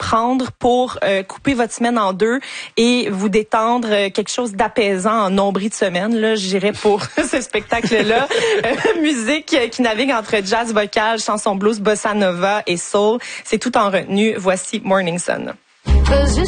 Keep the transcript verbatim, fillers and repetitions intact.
prendre pour euh, couper votre semaine en deux et vous détendre, euh, quelque chose d'apaisant en nombril de semaine. Là, j'irais pour ce spectacle-là. Euh, musique qui navigue entre jazz vocal, chanson blues, bossa nova et soul. C'est tout en retenue. Voici Morning Sun.